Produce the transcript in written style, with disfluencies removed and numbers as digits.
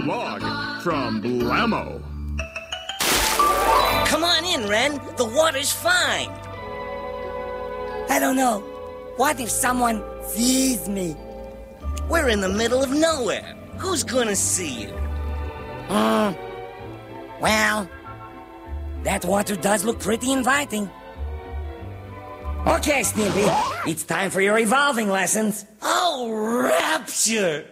log from Blammo. Come on in, Ren. The water's fine. I don't know. What if someone sees me? We're in the middle of nowhere. Who's gonna see you? Well, that water does look pretty inviting. Okay, Snippy, it's time for your evolving lessons. Oh, rapture!